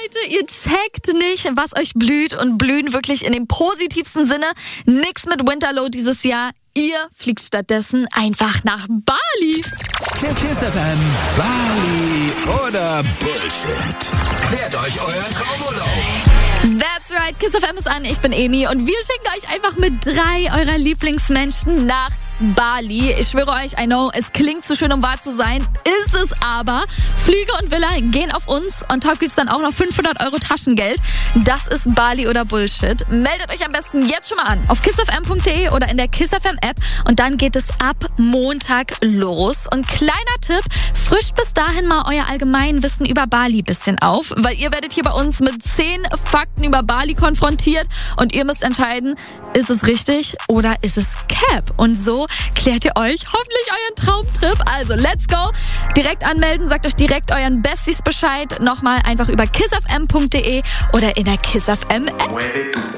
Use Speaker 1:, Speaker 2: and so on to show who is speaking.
Speaker 1: Leute, ihr checkt nicht, was euch blüht und blühen wirklich in dem positivsten Sinne. Nix mit Winterload dieses Jahr. Ihr fliegt stattdessen einfach nach Bali.
Speaker 2: Kiss FM, Bali oder Bullshit. Klärt euch euren Traumurlaub.
Speaker 1: That's right, Kiss FM ist an, ich bin Emi und wir schicken euch einfach mit 3 eurer Lieblingsmenschen nach Bali. Ich schwöre euch, I know, es klingt zu schön, um wahr zu sein, ist es aber. Flüge und Villa gehen auf uns. On top gibt's dann auch noch 500 € Taschengeld. Das ist Bali oder Bullshit. Meldet euch am besten jetzt schon mal an auf kissfm.de oder in der Kiss FM App und dann geht es ab Montag los. Und kleiner Tipp, frischt bis dahin mal euer Allgemeinwissen über Bali bisschen auf, weil ihr werdet hier bei uns mit 10 Fakten über Bali konfrontiert und ihr müsst entscheiden, ist es richtig oder ist es Cap? Und so klärt ihr euch hoffentlich euren Traumtrip. Also, let's go. Direkt anmelden, sagt euch direkt euren Besties Bescheid. Nochmal einfach über kissfm.de oder in der Kiss FM App.